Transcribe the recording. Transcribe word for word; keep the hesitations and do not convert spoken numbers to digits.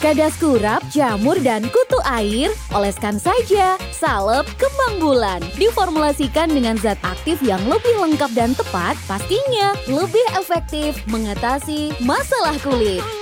Kadas kurap, jamur, dan kutu air, oleskan saja. Salep kembang bulan. Diformulasikan dengan zat aktif yang lebih lengkap dan tepat, pastinya lebih efektif mengatasi masalah kulit.